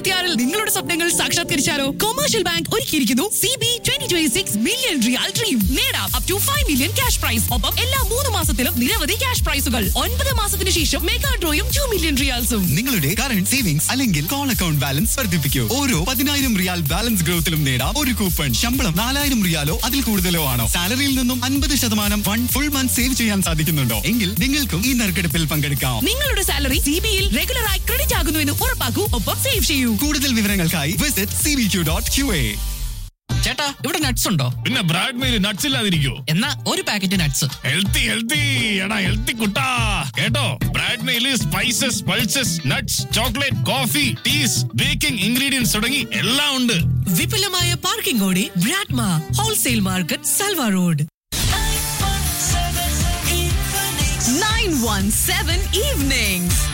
2026 നിങ്ങളുടെ സ്വപ്നങ്ങൾ സാക്ഷാത്കരിച്ചാലോ? Commercial bank ഒരുക്കിയിരിക്കുന്നു CB 2026 മില്യൺ റിയാൽ ഡ്രീം. നേടാം up to 5 million cash prize. ഒപ്പം എല്ലാ 3 മാസത്തിലും നിരവധി ക്യാഷ് പ്രൈസുകൾ. 9 മാസത്തിന് ശേഷം മെഗാ ഡ്രോയും 2 മില്യൺ റിയാൽസും. നിങ്ങളുടെ കറന്റ് സേവിങ്സ് അല്ലെങ്കിൽ കോൾ അക്കൗണ്ട് ബാലൻസ് വർദ്ധിപ്പിക്കൂ. ഓരോ 10,000 റിയാൽ ബാലൻസ് ഗ്രോത്തിലും നേടാം ഒരു കൂപ്പൺ. ശമ്പളം 4,000 റിയാലോ അതിൽ കൂടുതലോ ആണോ? സാലറിയിൽ നിന്നും 50% ഫണ്ട് ഫുൾ മന്ത് സേവ് ചെയ്യാൻ സാധിക്കുന്നുണ്ടോ? എങ്കിൽ നിങ്ങൾക്കും ഈ നറുക്കെടുപ്പിൽ പങ്കെടുക്കാം. നിങ്ങളുടെ സാലറി CBയിൽ റെഗുലറായി ക്രെഡിറ്റ് ആകുന്നു എന്ന് ഉറപ്പാക്കൂ. ഒപ്പം സേവ് ചെയ്യൂ. കൂടുതൽ വിവരങ്ങൾക്കായി വിസിറ്റ് cbq.qa. ചേട്ടാ, ഇവിടെ നട്ട്സ് ഉണ്ടോ? പിന്നെ ബ്രാഡ് മെയിൽ നട്ട്സ് ഇല്ലാതിരിക്കോ? എന്നാ ഒരു പാക്കറ്റ് നട്ട്സ്. ഹെൽത്തി എടാ ഹെൽത്തി കുട്ടാ. കേട്ടോ, Brad mail spices, pulses, nuts, chocolate, coffee, ടീസ്, baking ingredients തുടങ്ങി എല്ലാം ഉണ്ട്. വിപുലമായ പാർക്കിംഗോടെ ബ്രാഡ്മ wholesale market, Salwa road. 917 evenings.